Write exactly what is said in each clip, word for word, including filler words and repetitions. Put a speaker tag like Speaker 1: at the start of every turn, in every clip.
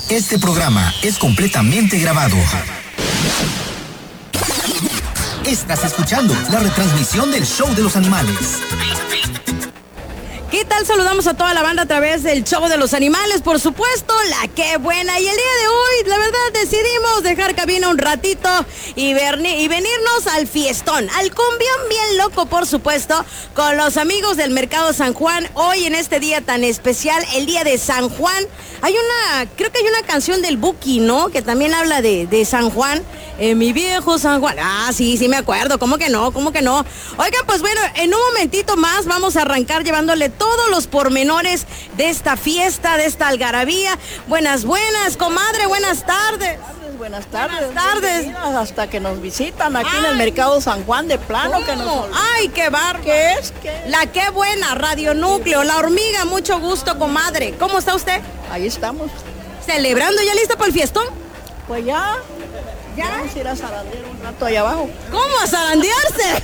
Speaker 1: Este programa es completamente grabado. Estás escuchando la retransmisión del Show de los Animales.
Speaker 2: ¿Qué tal? Saludamos a toda la banda a través del Show de los Animales, por supuesto, la que buena. Y el día de hoy, la verdad, decidimos dejar cabina un ratito y, verni- y venirnos al fiestón, al cumbión bien loco, por supuesto, con los amigos del Mercado San Juan. Hoy en este día tan especial, el día de San Juan, hay una, creo que hay una canción del Buki, ¿no? Que también habla de, de San Juan. Eh, mi viejo San Juan. Ah, sí, sí me acuerdo. ¿Cómo que no? ¿Cómo que no? Oigan, pues bueno, en un momentito más vamos a arrancar llevándole todos los pormenores de esta fiesta, de esta algarabía. Buenas, buenas, comadre, buenas tardes.
Speaker 3: Buenas tardes.
Speaker 2: Buenas tardes.
Speaker 3: Hasta que nos visitan aquí
Speaker 2: Ay.
Speaker 3: en el Mercado San Juan de plano.
Speaker 2: ¿Cómo?
Speaker 3: Que nos...
Speaker 2: Ay, qué barba.
Speaker 3: ¿Qué es? ¿Qué?
Speaker 2: La qué buena, Radio Núcleo, La Hormiga, mucho gusto, comadre. ¿Cómo está usted?
Speaker 3: Ahí estamos.
Speaker 2: ¿Celebrando? ¿Ya lista para el fiestón?
Speaker 3: Pues ya.
Speaker 2: ¿Ya?
Speaker 3: Vamos a ir a zarandear un rato allá abajo.
Speaker 2: ¿Cómo a zarandearse?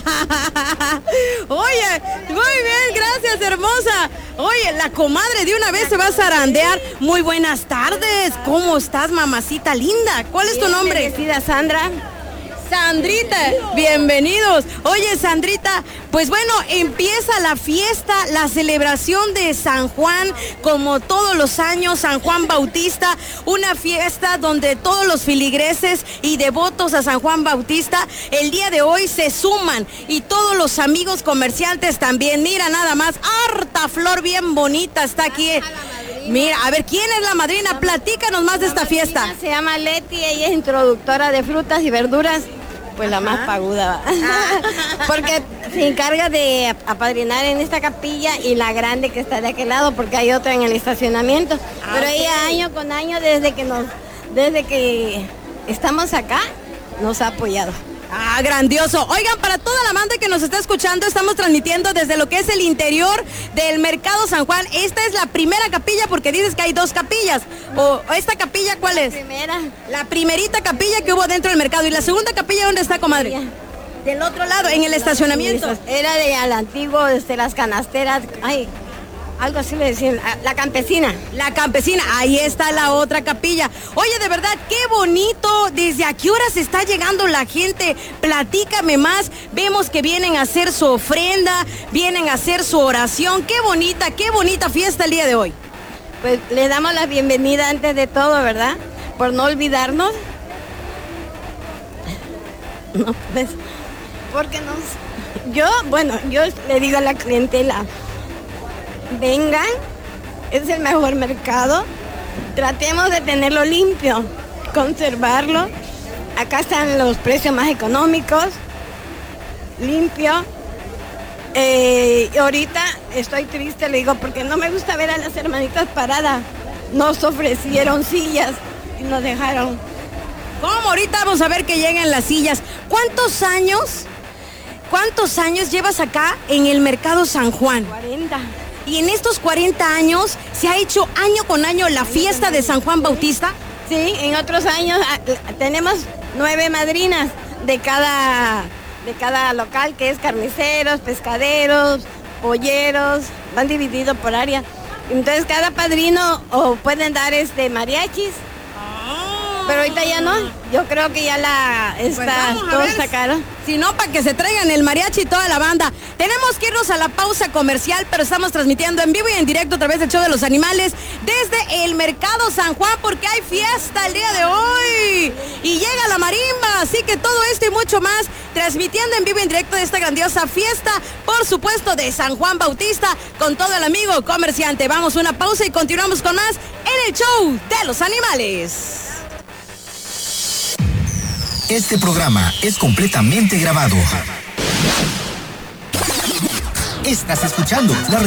Speaker 2: Oye, muy bien, gracias, hermosa. Oye, la comadre de una vez se va a zarandear. Muy buenas tardes. ¿Cómo estás, mamacita linda? ¿Cuál es tu nombre?
Speaker 4: Bendecida Sandra.
Speaker 2: Sandrita, bienvenidos. Oye, Sandrita, pues bueno, empieza la fiesta, la celebración de San Juan, como todos los años, San Juan Bautista, una fiesta donde todos los filigreses y devotos a San Juan Bautista el día de hoy se suman y todos los amigos comerciantes también. Mira nada más, harta flor bien bonita está aquí. Mira, a ver, ¿quién es la madrina? Platícanos más de esta fiesta.
Speaker 4: Se llama Leti, ella es introductora de frutas y verduras, pues la más paguda, porque se encarga de apadrinar en esta capilla y la grande que está de aquel lado, porque hay otra en el estacionamiento.
Speaker 2: Ah,
Speaker 4: Pero
Speaker 2: ok.
Speaker 4: ella año con año, desde que nos, desde que estamos acá, nos ha apoyado.
Speaker 2: Ah, grandioso. Oigan, para toda la banda que nos está escuchando, estamos transmitiendo desde lo que es el interior del Mercado San Juan. Esta es la primera capilla, porque dices que hay dos capillas. ¿O esta capilla cuál es?
Speaker 4: Primera.
Speaker 2: La primerita capilla que hubo dentro del mercado. ¿Y la segunda capilla dónde está, comadre?
Speaker 4: Capilla.
Speaker 2: Del otro lado, en el estacionamiento.
Speaker 4: Era de al antiguo, desde las canasteras, ay, algo así le decían, la campesina.
Speaker 2: La campesina, ahí está la otra capilla. Oye, de verdad, qué bonito. ¿Desde a qué hora se está llegando la gente? Platícame más. Vemos que vienen a hacer su ofrenda, vienen a hacer su oración. Qué bonita, qué bonita fiesta el día de hoy.
Speaker 4: Pues le damos la bienvenida antes de todo, ¿verdad? Por no olvidarnos. No, pues, porque nos... Yo, bueno, yo le digo a la clientela, vengan, es el mejor mercado, tratemos de tenerlo limpio, conservarlo. Acá están los precios más económicos, limpio. Eh, y ahorita estoy triste, le digo, porque no me gusta ver a las hermanitas paradas. Nos ofrecieron sillas y nos dejaron.
Speaker 2: ¿Cómo? Ahorita vamos a ver que llegan las sillas. ¿Cuántos años, cuántos años llevas acá en el Mercado San Juan?
Speaker 4: cuarenta.
Speaker 2: Y en estos cuarenta años se ha hecho año con año la fiesta de San Juan Bautista.
Speaker 4: Sí, en otros años ah, tenemos nueve madrinas de cada, de cada local, que es carniceros, pescaderos, polleros, van divididos por área. Entonces cada padrino o pueden dar este mariachis, pero ahorita ya no. Yo creo que ya la está,
Speaker 2: Pues vamos a
Speaker 4: todo
Speaker 2: ver.
Speaker 4: está caro.
Speaker 2: Si no, para que se traigan el mariachi y toda la banda. Tenemos que irnos a la pausa comercial, pero estamos transmitiendo en vivo y en directo a través del Show de los Animales desde el Mercado San Juan, porque hay fiesta el día de hoy. Y llega la marimba, así que todo esto y mucho más, transmitiendo en vivo y en directo de esta grandiosa fiesta, por supuesto, de San Juan Bautista, con todo el amigo comerciante. Vamos a una pausa y continuamos con más en el Show de los Animales.
Speaker 1: Este programa es completamente grabado. Estás escuchando la